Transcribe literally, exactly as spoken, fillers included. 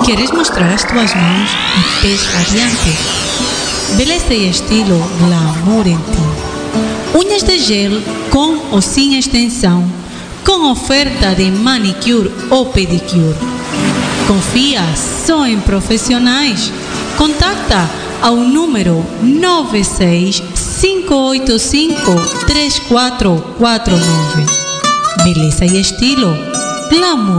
Queres mostrar as tuas mãos e pés radiantes? Beleza e estilo glamour em ti. Unhas de gel com ou sem extensão, com oferta de manicure ou pedicure. Confia só em profissionais. Contacta ao número nove seis cinco oito cinco três quatro quatro nove. Beleza e estilo glamour.